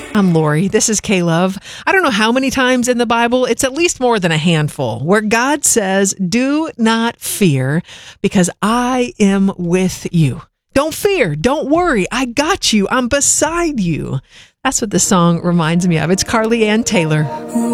I'm Lori. This is K-Love. I don't know how many times in the Bible, it's at least more than a handful, where God says, do not fear because I am with you. Don't fear. Don't worry. I got you. I'm beside you. That's what this song reminds me of. It's Carly Ann Taylor.